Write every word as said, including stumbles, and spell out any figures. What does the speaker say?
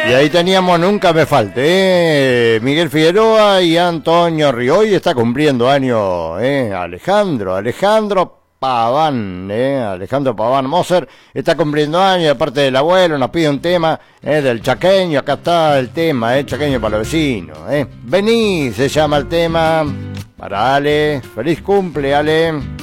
Y ahí teníamos Nunca Me Falte, ¿eh? Miguel Figueroa y Antonio Río. Hoy está cumpliendo años, ¿eh? Alejandro, Alejandro Paván, ¿eh? Alejandro Paván Moser está cumpliendo años, aparte del abuelo, nos pide un tema, ¿eh? Del chaqueño. Acá está el tema, ¿eh? Chaqueño para los vecinos, ¿eh? Vení, se llama el tema. Para Ale, feliz cumple, Ale.